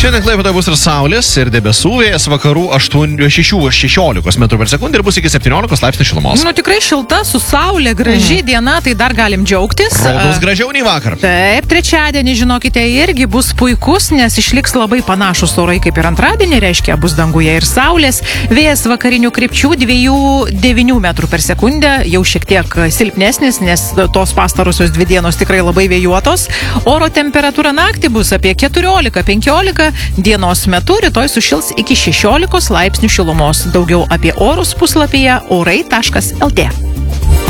Šiandien Klaipėdoje bus ir saulės, ir debesų, vėjas vakarų 6-16 metrų per sekundę ir bus iki 17 laipsnių šilumos. Nu, tikrai šilta, su saulė, graži diena, tai dar galim džiaugtis. Bus gražiau nei vakar. Taip, trečiadienį, žinokite, irgi bus puikus, nes išliks labai panašus orai kaip ir antradienį, reiškia, bus danguje ir saulės. Vėjas vakarinių krypčių 2-9 metrų per sekundę, jau šiek tiek silpnesnis, nes tos pastarusios 2 dienos tikrai labai vėjuotos. Oro temperatūra naktį bus apie 14-15, dienos metu rytoj sušils iki 16 laipsnių šilumos. Daugiau apie orus puslapyje orai.lt.